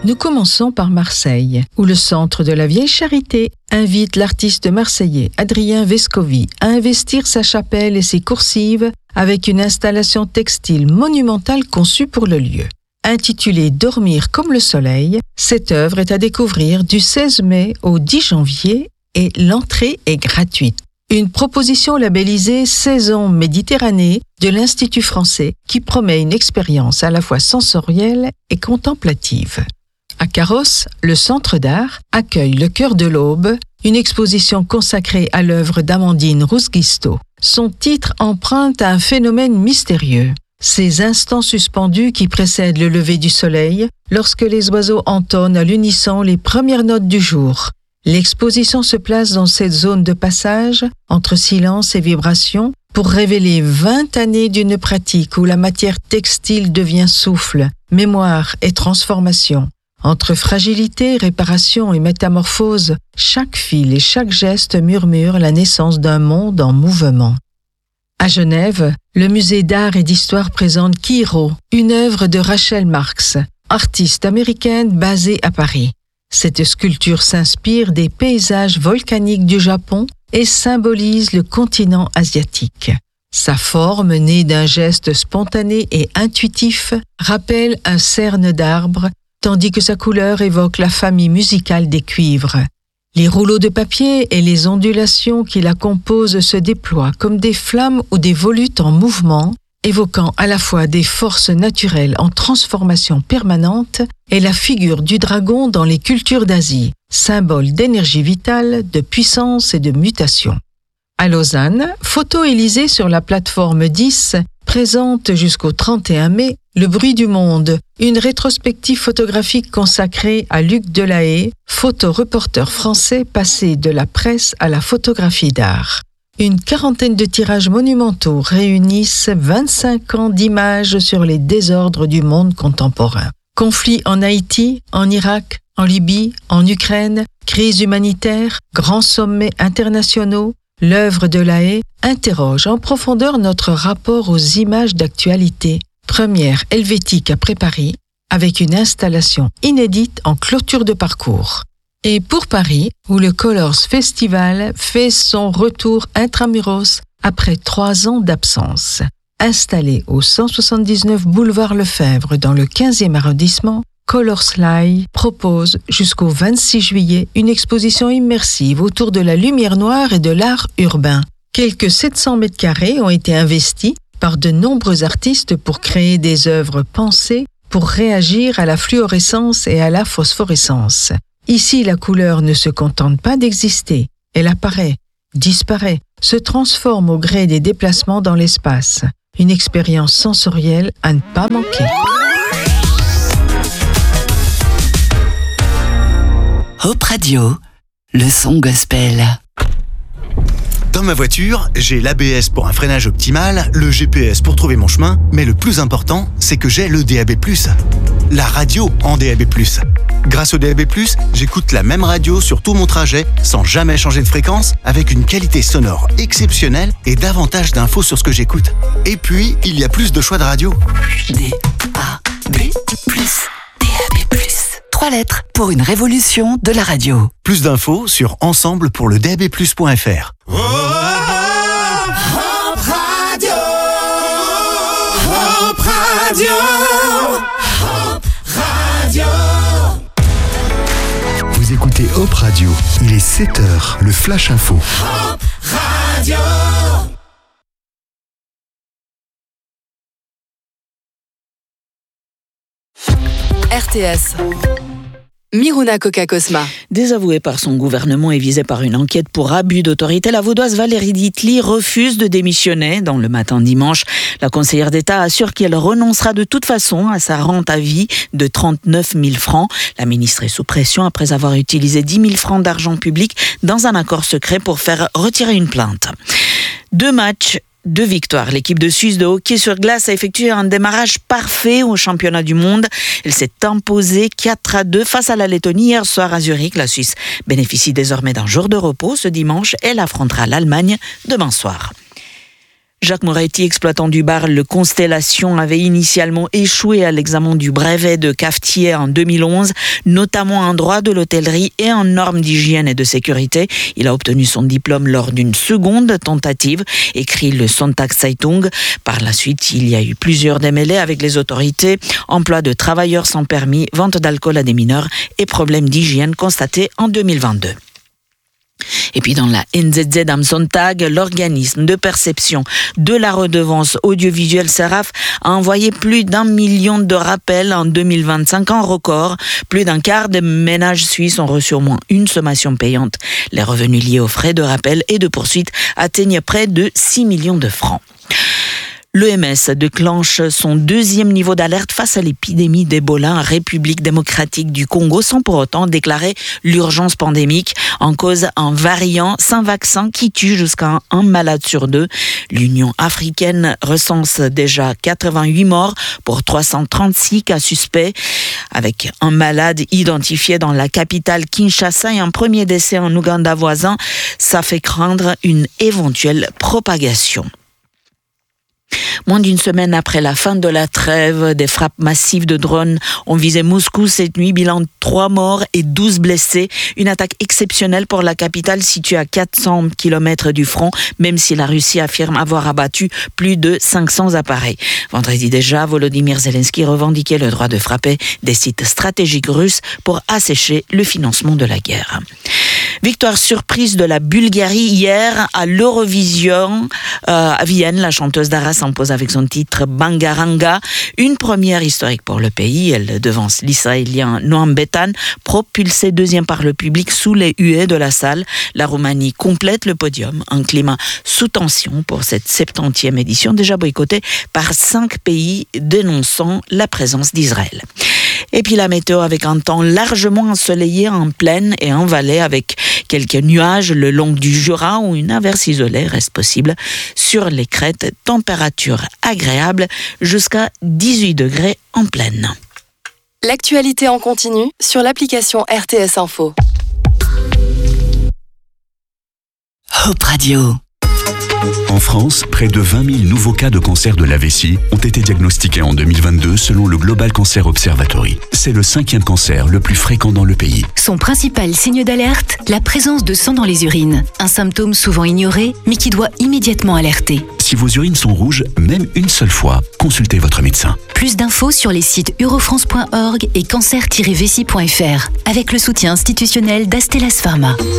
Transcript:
Nous commençons par Marseille, où le Centre de la Vieille Charité invite l'artiste marseillais Adrien Vescovi à investir sa chapelle et ses coursives avec une installation textile monumentale conçue pour le lieu. Intitulée « Dormir comme le soleil », cette œuvre est à découvrir du 16 mai au 10 janvier et l'entrée est gratuite. Une proposition labellisée Saison Méditerranée de l'Institut français qui promet une expérience à la fois sensorielle et contemplative. À Carrosse, le Centre d'art accueille Le Cœur de l'Aube, une exposition consacrée à l'œuvre d'Amandine Rousguisto. Son titre emprunte à un phénomène mystérieux. Ces instants suspendus qui précèdent le lever du soleil, lorsque les oiseaux entonnent à l'unisson les premières notes du jour. L'exposition se place dans cette zone de passage, entre silence et vibration, pour révéler 20 années d'une pratique où la matière textile devient souffle, mémoire et transformation. Entre fragilité, réparation et métamorphose, chaque fil et chaque geste murmure la naissance d'un monde en mouvement. À Genève, le musée d'art et d'histoire présente Kiro, une œuvre de Rachel Marks, artiste américaine basée à Paris. Cette sculpture s'inspire des paysages volcaniques du Japon et symbolise le continent asiatique. Sa forme, née d'un geste spontané et intuitif, rappelle un cerne d'arbre, tandis que sa couleur évoque la famille musicale des cuivres. Les rouleaux de papier et les ondulations qui la composent se déploient comme des flammes ou des volutes en mouvement, évoquant à la fois des forces naturelles en transformation permanente et la figure du dragon dans les cultures d'Asie, symbole d'énergie vitale, de puissance et de mutation. À Lausanne, Photo Élysée sur la plateforme 10 présente jusqu'au 31 mai Le bruit du monde, une rétrospective photographique consacrée à Luc Delahaye, photoreporter français passé de la presse à la photographie d'art. Une quarantaine de tirages monumentaux réunissent 25 ans d'images sur les désordres du monde contemporain. Conflits en Haïti, en Irak, en Libye, en Ukraine, crise humanitaire, grands sommets internationaux, l'œuvre de Delahaye interroge en profondeur notre rapport aux images d'actualité. Première helvétique après Paris, avec une installation inédite en clôture de parcours. Et pour Paris, où le Colors Festival fait son retour intramuros après 3 ans d'absence. Installé au 179 boulevard Lefebvre dans le 15e arrondissement, Colors Live propose jusqu'au 26 juillet une exposition immersive autour de la lumière noire et de l'art urbain. Quelques 700 mètres carrés ont été investis par de nombreux artistes pour créer des œuvres pensées pour réagir à la fluorescence et à la phosphorescence. Ici, la couleur ne se contente pas d'exister. Elle apparaît, disparaît, se transforme au gré des déplacements dans l'espace. Une expérience sensorielle à ne pas manquer. Hope Radio, le son gospel. Dans ma voiture, j'ai l'ABS pour un freinage optimal, le GPS pour trouver mon chemin, mais le plus important, c'est que j'ai le DAB+. La radio en DAB+. Grâce au DAB+, j'écoute la même radio sur tout mon trajet, sans jamais changer de fréquence, avec une qualité sonore exceptionnelle et davantage d'infos sur ce que j'écoute. Et puis, il y a plus de choix de radio. DAB+. DAB+. 3 lettres pour une révolution de la radio. Plus d'infos sur ensemblepourledabplus.fr. Hope Radio. Hope Radio. Hope Radio. Vous écoutez Hope Radio. Il est 7h, le Flash Info. Hope Radio. RTS. Miruna Coca-Cosma. Désavouée par son gouvernement et visée par une enquête pour abus d'autorité, la vaudoise Valérie Ditli refuse de démissionner. Dans le matin dimanche, la conseillère d'État assure qu'elle renoncera de toute façon à sa rente à vie de 39 000 francs. La ministre est sous pression après avoir utilisé 10 000 francs d'argent public dans un accord secret pour faire retirer une plainte. 2 matchs. 2 victoires. L'équipe de Suisse de hockey sur glace a effectué un démarrage parfait au championnat du monde. Elle s'est imposée 4-2 face à la Lettonie hier soir à Zurich. La Suisse bénéficie désormais d'un jour de repos ce dimanche. Elle affrontera l'Allemagne demain soir. Jacques Moretti, exploitant du bar Le Constellation, avait initialement échoué à l'examen du brevet de cafetier en 2011, notamment en droit de l'hôtellerie et en normes d'hygiène et de sécurité. Il a obtenu son diplôme lors d'une seconde tentative, écrit le Sonntagszeitung. Par la suite, il y a eu plusieurs démêlés avec les autorités, emploi de travailleurs sans permis, vente d'alcool à des mineurs et problèmes d'hygiène constatés en 2022. Et puis dans la NZZ am Sonntag, l'organisme de perception de la redevance audiovisuelle SERAF a envoyé plus d'1 million de rappels en 2025, en record. Plus d'un quart des ménages suisses ont reçu au moins une sommation payante. Les revenus liés aux frais de rappel et de poursuite atteignent près de 6 millions de francs. L'OMS déclenche son 2e niveau d'alerte face à l'épidémie d'Ebola en République démocratique du Congo, sans pour autant déclarer l'urgence pandémique. En cause, un variant sans vaccin qui tue jusqu'à un malade sur 2. L'Union africaine recense déjà 88 morts pour 336 cas suspects, avec un malade identifié dans la capitale Kinshasa et un premier décès en Ouganda voisin. Ça fait craindre une éventuelle propagation. Moins d'une semaine après la fin de la trêve, des frappes massives de drones ont visé Moscou cette nuit. Bilan 3 morts et 12 blessés. Une attaque exceptionnelle pour la capitale située à 400 km du front, même si la Russie affirme avoir abattu plus de 500 appareils. Vendredi déjà, Volodymyr Zelensky revendiquait le droit de frapper des sites stratégiques russes pour assécher le financement de la guerre. Victoire surprise de la Bulgarie hier à l'Eurovision. À Vienne, la chanteuse Dara s'impose avec son titre Bangaranga. Une première historique pour le pays. Elle devance l'Israélien Noam Betan, propulsé 2e par le public sous les huées de la salle. La Roumanie complète le podium. Un climat sous tension pour cette 70e édition, déjà boycottée par 5 pays dénonçant la présence d'Israël. Et puis la météo avec un temps largement ensoleillé en plaine et en vallée, avec quelques nuages le long du Jura où une averse isolée reste possible sur les crêtes. Température agréable jusqu'à 18 degrés en plaine. L'actualité en continu sur l'application RTS Info. Hope Radio. En France, près de 20 000 nouveaux cas de cancer de la vessie ont été diagnostiqués en 2022 selon le Global Cancer Observatory. C'est le 5e cancer le plus fréquent dans le pays. Son principal signe d'alerte, la présence de sang dans les urines. Un symptôme souvent ignoré, mais qui doit immédiatement alerter. Si vos urines sont rouges, même une seule fois, consultez votre médecin. Plus d'infos sur les sites eurofrance.org et cancer-vessie.fr, avec le soutien institutionnel d'Astellas Pharma.